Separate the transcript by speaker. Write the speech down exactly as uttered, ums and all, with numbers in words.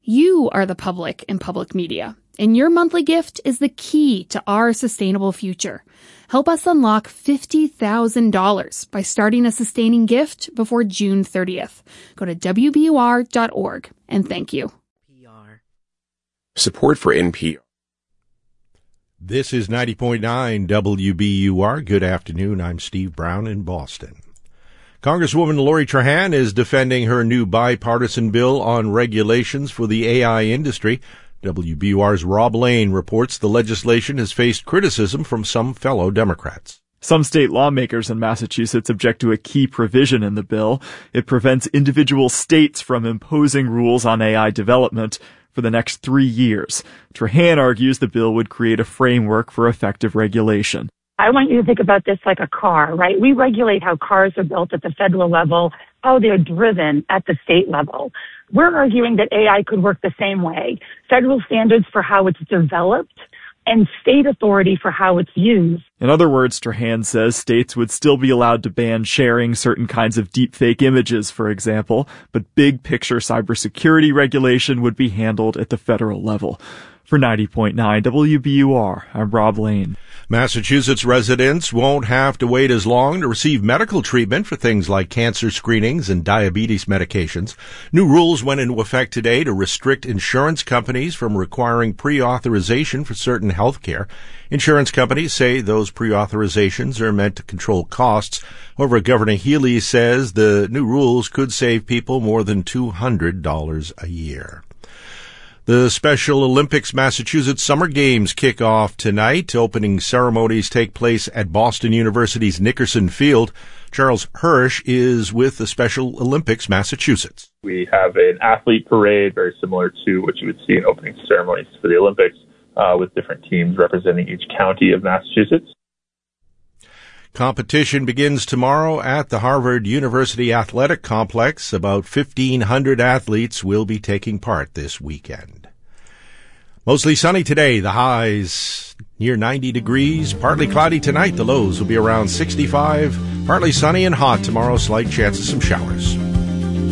Speaker 1: You are the public in public media, and your monthly gift is the key to our sustainable future. Help us unlock fifty thousand dollars by starting a sustaining gift before June thirtieth. Go to W B U R dot org, and thank you.
Speaker 2: Support for N P R.
Speaker 3: This is ninety point nine W B U R. Good afternoon. I'm Steve Brown in Boston. Congresswoman Lori Trahan is defending her new bipartisan bill on regulations for the A I industry. W B U R's Rob Lane reports the legislation has faced criticism from some fellow Democrats.
Speaker 4: Some state lawmakers in Massachusetts object to a key provision in the bill. It prevents individual states from imposing rules on A I development for the next three years. Trahan argues the bill would create a framework for effective regulation.
Speaker 5: I want you to think about this like a car, right? We regulate how cars are built at the federal level, how they're driven at the state level. We're arguing that A I could work the same way. Federal standards for how it's developed and state authority for how it's used.
Speaker 4: In other words, Trahan says states would still be allowed to ban sharing certain kinds of deepfake images, for example, but big picture cybersecurity regulation would be handled at the federal level. For ninety point nine W B U R, I'm Rob Lane.
Speaker 3: Massachusetts residents won't have to wait as long to receive medical treatment for things like cancer screenings and diabetes medications. New rules went into effect today to restrict insurance companies from requiring pre-authorization for certain health care. Insurance companies say those pre-authorizations are meant to control costs. However, Governor Healy says the new rules could save people more than two hundred dollars a year. The Special Olympics Massachusetts Summer Games kick off tonight. Opening ceremonies take place at Boston University's Nickerson Field. Charles Hirsch is with the Special Olympics Massachusetts.
Speaker 6: We have an athlete parade very similar to what you would see in opening ceremonies for the Olympics, uh, with different teams representing each county of Massachusetts.
Speaker 3: Competition begins tomorrow at the Harvard University Athletic Complex. About fifteen hundred athletes will be taking part this weekend. Mostly sunny today. The highs near ninety degrees. Partly cloudy tonight. The lows will be around sixty-five. Partly sunny and hot tomorrow. Slight chance of some showers.